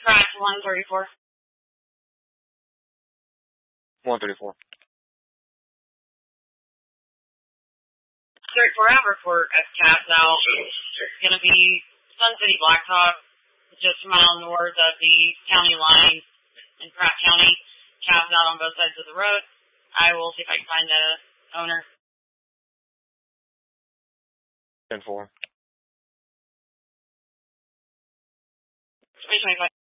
Track 134. 134. Straight forever for SCAS now. It's going to be Sun City Blacktop, just a mile north of the county line in Pratt County. Cabs out on both sides of the road. I will see if I can find the owner. 10-4. 2025.